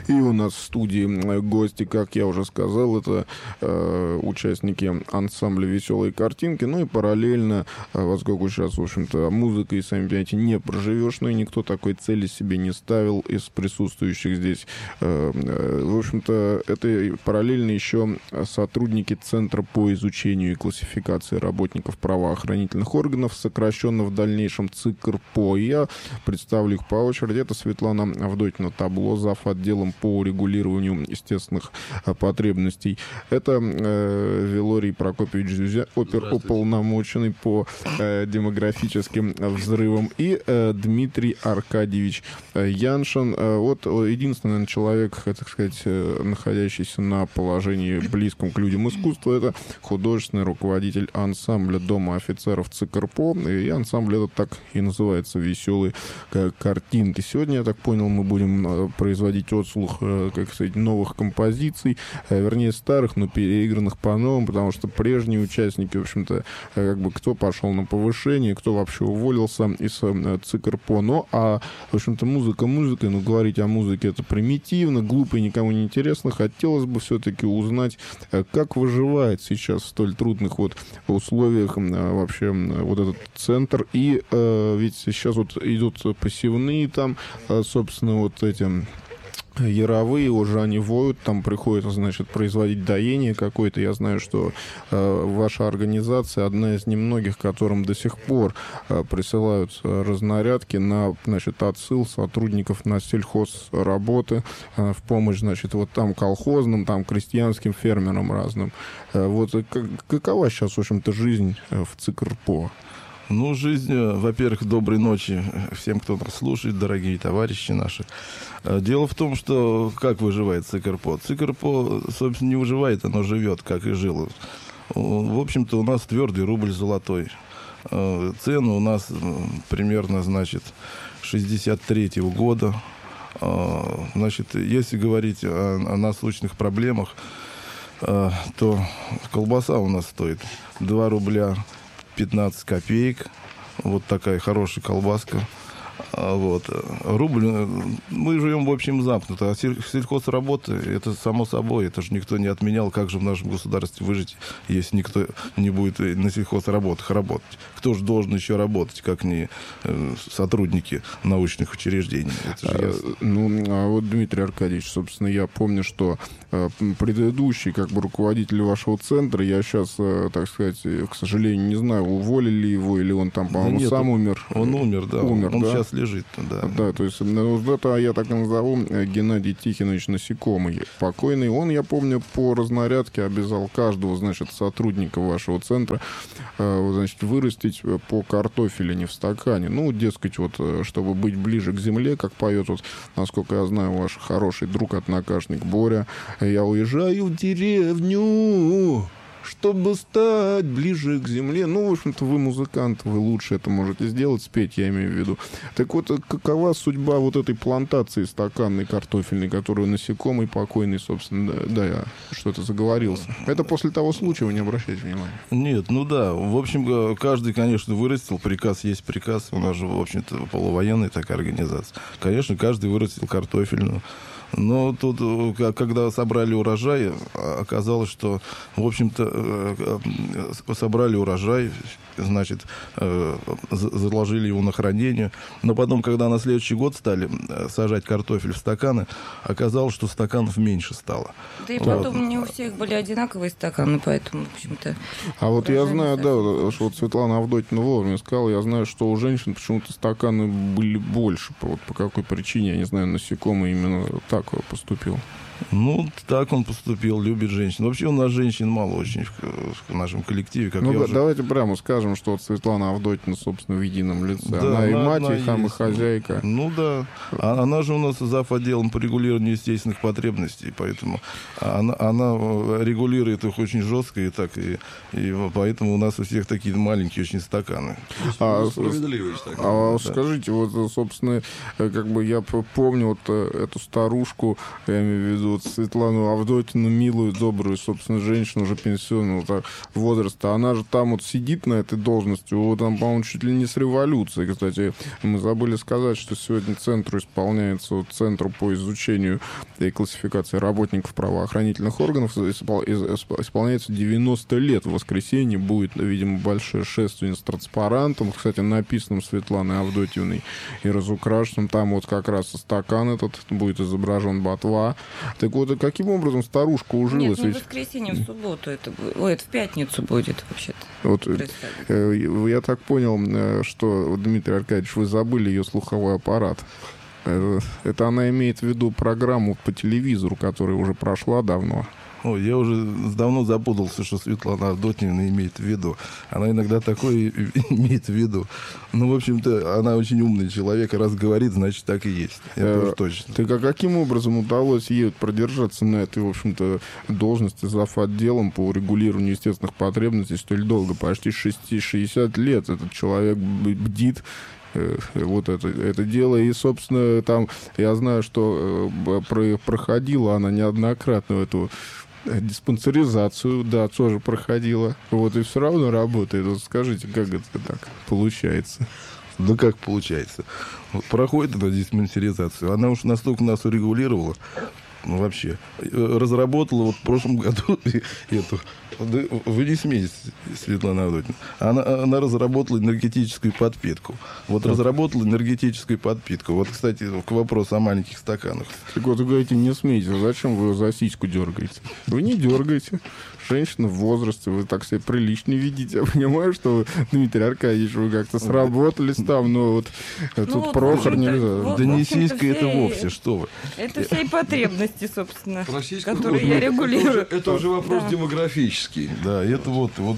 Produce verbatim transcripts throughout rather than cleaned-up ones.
И у нас в студии гости, как я уже сказал, это э, участники ансамбля «Веселые картинки». Ну и параллельно, э, поскольку сейчас, в общем-то, музыкой, сами понимаете, не проживешь, но и никто такой цели себе не ставил из присутствующих здесь. Э, э, в общем-то, это параллельно еще сотрудники Центра по изучению и классификации работников правоохранительных органов, сокращенно в дальнейшем ЦИКРПО. Я представлю их по очереди. Это Светлана Авдотьина Табло, зав. Отделом по регулированию естественных э, потребностей. Это э, Вилорий Прокопьевич Зюзя, оперуполномоченный по э, демографическим взрывам, и э, Дмитрий Аркадьевич э, Яншин. Э, вот единственный, наверное, человек, так сказать, э, находящийся на положении близком к людям искусства, это художественный руководитель ансамбля Дома офицеров ЦИКРПО. И ансамбль этот так и называется «Веселые картинки». Сегодня, я так понял, мы будем э, производить отслух, э, как сказать, новых композиций, э, вернее, старых, но переигранных по-новому, потому что прежние участники, в общем-то, э, как бы кто пошел на повышение, кто вообще уволился из э, ЦИКРПО. Ну, а, в общем-то, музыка музыкой, но говорить о музыке это примитивно, глупо и никому не интересно. Хотелось бы все-таки узнать, э, как выживает сейчас в столь трудных вот условиях э, вообще э, вот этот центр. И э, ведь сейчас вот идут посевные там, э, собственно, вот эти яровые, уже они воют, там приходится, значит, производить доение какое-то. Я знаю, что э, ваша организация одна из немногих, которым до сих пор э, присылают разнарядки на, значит, отсыл сотрудников на сельхозработы э, в помощь, значит, вот там колхозным, там крестьянским фермерам разным. Э, вот как, какова сейчас, в общем-то, жизнь э, в ЦИКРПО? Ну, жизнь, во-первых, доброй ночи всем, кто нас слушает, дорогие товарищи наши. Дело в том, что как выживает ЦИКРПО? ЦИКРПО, собственно, не выживает, оно живет, как и жило. В общем-то, у нас твердый рубль золотой. Цены у нас примерно, значит, шестьдесят третьего года. Значит, если говорить о, о насущных проблемах, то колбаса у нас стоит два рубля пятнадцать копеек. Вот такая хорошая колбаска. Вот. Рубль, мы живем, в общем, замкнуто. А сельхозработа, это само собой, это же никто не отменял. Как же в нашем государстве выжить, если никто не будет на сельхозработах работать? Кто же должен еще работать, как не сотрудники научных учреждений? Это же а, ну, а вот, Дмитрий Аркадьевич, собственно, я помню, что э, предыдущий, как бы, руководитель вашего центра, я сейчас, э, так сказать, к сожалению, не знаю, уволили его, или он там, по-моему, да нет, сам умер. Он умер, да. Умер, он да? сейчас лежит, да. Да, то есть, ну, это я так и назову, Геннадий Тихонович Насекомый, покойный. Он, я помню, по разнарядке обязал каждого, значит, сотрудника вашего центра, э, значит, вырастить по картофелине в стакане. Ну, дескать, вот, чтобы быть ближе к земле, как поет, вот, насколько я знаю, ваш хороший друг, однокашник Боря. Я уезжаю в деревню, чтобы стать ближе к земле. Ну, в общем-то, вы музыкант, вы лучше это можете сделать, спеть, я имею в виду. Так вот, какова судьба вот этой плантации стаканной картофельной, которую насекомый покойный, собственно, да, да я что-то заговорился. Это после того случая, вы не обращайте внимания. Нет, ну да, в общем, каждый, конечно, вырастил, приказ есть приказ, у нас же, в общем-то, полувоенная такая организация. Конечно, каждый вырастил картофельную. Но тут, когда собрали урожай, оказалось, что, в общем-то, собрали урожай, значит, заложили его на хранение. Но потом, когда на следующий год стали сажать картофель в стаканы, оказалось, что стаканов меньше стало. Да и потом вот. Не у всех были одинаковые стаканы, поэтому, в общем-то... А вот я знаю, да, что вот Светлана Авдотьина вовремя сказала, я знаю, что у женщин почему-то стаканы были больше. Вот по какой причине, я не знаю, насекомые именно так поступил. Ну, так он поступил, любит женщин. Вообще у нас женщин мало очень в, в нашем коллективе. Как ну, я да, уже... давайте прямо скажем, что вот Светлана Авдотьина, собственно, в едином лице. Да, она, она и мать, она и там, есть. И хозяйка. Ну да. А, она же у нас зав. Отделом по регулированию естественных потребностей, поэтому она, она регулирует их очень жестко, и так, и, и поэтому у нас у всех такие маленькие очень стаканы. А, Справедливость такая. А да. Скажите, вот, собственно, как бы я помню вот эту старушку, я имею в виду вот Светлану Авдотьину, милую, добрую, собственно, женщину, уже пенс... пенсионного так, возраста, она же там вот сидит на этой должности, вот там, по-моему, чуть ли не с революции. Кстати, мы забыли сказать, что сегодня центру исполняется, вот, Центру по изучению и классификации работников правоохранительных органов исполняется девяносто лет. В воскресенье будет, видимо, большое шествие с транспарантом, кстати, написанным Светланой Авдотьевной и разукрашенным. Там вот как раз стакан этот будет изображен ботва. Так вот, каким образом старушка ужилась? Нет, не в воскресенье, в субботу это будет. Ой, это в пятницу будет вообще-то. Вот, э, я так понял, что, Дмитрий Аркадьевич, вы забыли ее слуховой аппарат. Это, это она имеет в виду программу по телевизору, которая уже прошла давно. Ой, я уже давно запутался, что Светлана Авдотьевна имеет в виду. Она иногда такое имеет в виду. Ну, в общем-то, она очень умный человек, раз говорит, значит, так и есть. Это уж точно. Так а каким образом удалось ей продержаться на этой, в общем-то, должности зав. Отделом по урегулированию естественных потребностей столь долго? Почти шестьдесят лет этот человек бдит вот это, это дело. И, собственно, там я знаю, что э, проходила она неоднократно эту диспансеризацию, да, тоже проходила. Вот, и все равно работает. Вот скажите, как это так получается? Да как получается? Вот проходит она диспансеризацию, она уж настолько нас урегулировала, ну, вообще, разработала вот в прошлом году эту... Вы не смеетесь, Светлана Авдотьевна. Она, она разработала энергетическую подпитку. Вот так. разработала энергетическую подпитку. Вот, кстати, к вопросу о маленьких стаканах. Так вот, вы говорите, не смейтесь. Зачем вы ее за сиську дергаете? Вы не дергаете. Женщина в возрасте, вы так себя прилично видите. Я понимаю, что вы, Дмитрий Аркадьевич, вы как-то сработались там, но вот ну, тут вот, Прохор нельзя. Да не сиська это вовсе, что вы. Это все и потребности, собственно, Российскую которые я регулирую. Это, это уже вопрос да. демографический. Да, это вот... вот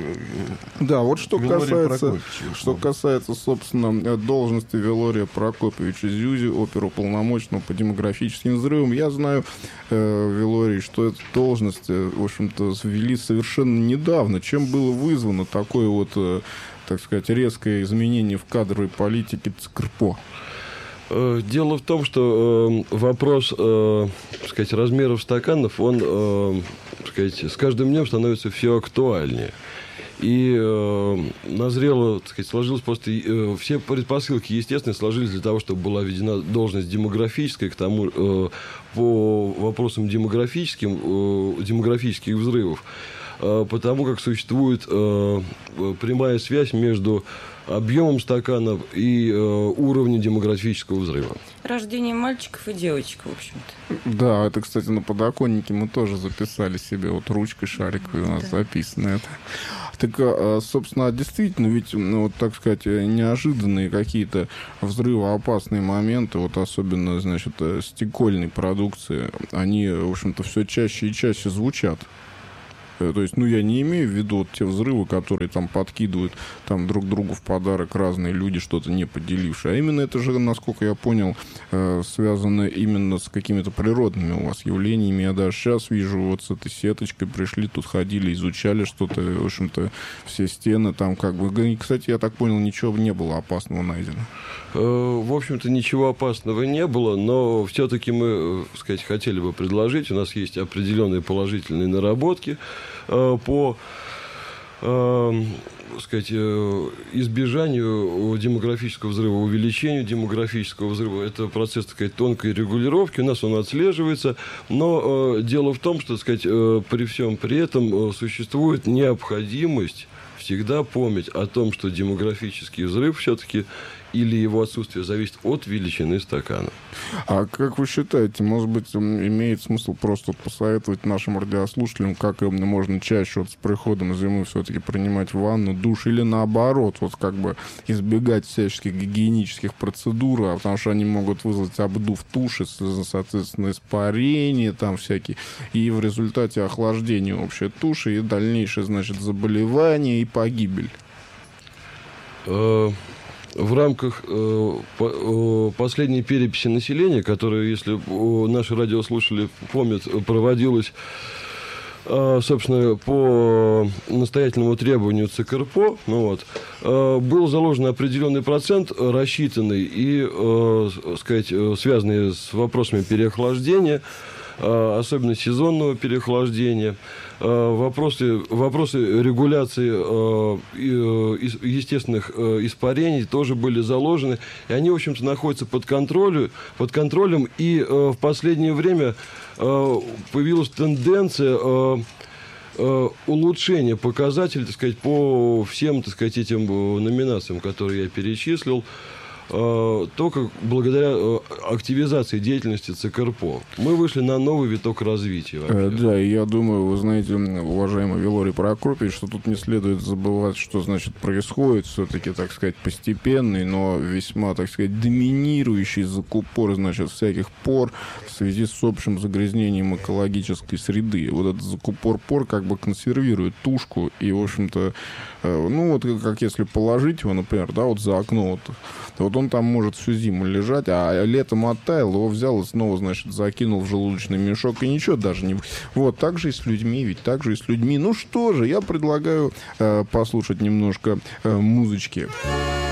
да, вот что касается, что касается, собственно, должности Вилория Прокопьевича Зюзи, оперуполномоченного по демографическим взрывам, я знаю, э, Вилорий, что эта должность, в общем-то, ввели совершенно недавно. Чем было вызвано такое вот, э, так сказать, резкое изменение в кадровой политике ЦКРПО? Дело в том, что э, вопрос, э, так сказать, размеров стаканов, он, э, так сказать, с каждым днем становится все актуальнее. И э, назрело, так сказать, сложилось просто... Э, все предпосылки, естественно, сложились для того, чтобы была введена должность демографическая, к тому, э, по вопросам демографическим, э, демографических взрывов, э, потому как существует э, прямая связь между объемом стаканов и э, уровнем демографического взрыва. Рождение мальчиков и девочек, в общем-то. Да, это, кстати, на подоконнике мы тоже записали себе, вот ручкой шариковой у нас да. записано это. Так, собственно, действительно, ведь, ну, вот, так сказать, неожиданные какие-то взрывоопасные моменты, вот особенно, значит, стекольной продукции, они, в общем-то, все чаще и чаще звучат. То есть, ну, я не имею в виду вот те взрывы, которые там подкидывают там друг другу в подарок разные люди, что-то не поделившие. А именно это же, насколько я понял, э, связано именно с какими-то природными у вас явлениями. Я даже сейчас вижу вот с этой сеточкой пришли, тут ходили, изучали что-то. В общем-то, все стены там как бы... Кстати, я так понял, ничего не было опасного найдено. В общем-то, ничего опасного не было, но все-таки мы, так сказать, хотели бы предложить. У нас есть определенные положительные наработки по, так сказать, избежанию демографического взрыва, увеличению демографического взрыва. Это процесс, так сказать, тонкой регулировки. У нас он отслеживается. Но дело в том, что, так сказать, при всем при этом существует необходимость всегда помнить о том, что демографический взрыв все-таки или его отсутствие зависит от величины стакана. А как вы считаете, может быть, имеет смысл просто посоветовать нашим радиослушателям, как можно чаще вот с приходом зимы все-таки принимать ванну, душ, или наоборот, вот как бы избегать всяческих гигиенических процедур, а потому что они могут вызвать обдув туши, соответственно, испарение там всякие, и в результате охлаждения общей туши и дальнейшее, значит, заболевание и погибель? В рамках э, по, э, последней переписи населения, которая, если э, наши радиослушатели помнят, проводилась, э, собственно, по настоятельному требованию ЦКРПО, ну вот, э, был заложен определенный процент, рассчитанный и, э, сказать, связанный с вопросами переохлаждения, э, особенно сезонного переохлаждения. Э, вопросы, вопросы регуляции э, э, естественных э, испарений тоже были заложены. И они, в общем-то, находятся под контролем. Под контролем и э, в последнее время э, появилась тенденция... Э, улучшение показателей, так сказать, по всем, так сказать, этим номинациям, которые я перечислил, только благодаря активизации деятельности ЦКРПО. Мы вышли на новый виток развития. Вообще. Да, и я думаю, вы знаете, уважаемый Вилорий Прокопьевич, что тут не следует забывать, что, значит, происходит все-таки, так сказать, постепенный, но весьма, так сказать, доминирующий закупор, значит, всяких пор в связи с общим загрязнением экологической среды. Вот этот закупор пор как бы консервирует тушку, и, в общем-то, ну, вот как если положить его, например, да, вот за окно, вот, вот он там может всю зиму лежать, а летом оттаял, его взял и снова, значит, закинул в желудочный мешок, и ничего даже не... Вот, так же и с людьми, ведь так же и с людьми. Ну что же, я предлагаю э, послушать немножко э, музычки.